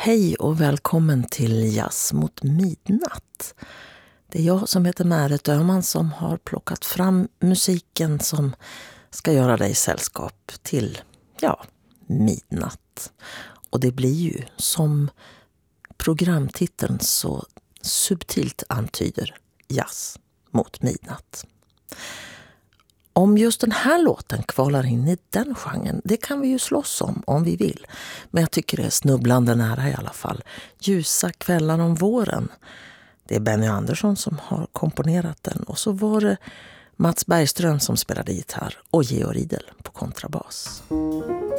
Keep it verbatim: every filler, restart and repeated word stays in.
Hej och välkommen till Jazz mot midnatt. Det är jag som heter Märet Öhman som har plockat fram musiken som ska göra dig sällskap till, ja, midnatt. Och det blir ju som programtiteln så subtilt antyder, jazz mot midnatt. Om just den här låten kvalar in i den genren, det kan vi ju slåss om om vi vill. Men jag tycker det är snubblande nära i alla fall. Ljusa kvällar om våren. Det är Benny Andersson som har komponerat den. Och så var det Mats Bergström som spelade gitarr och Georg Riedel på kontrabas.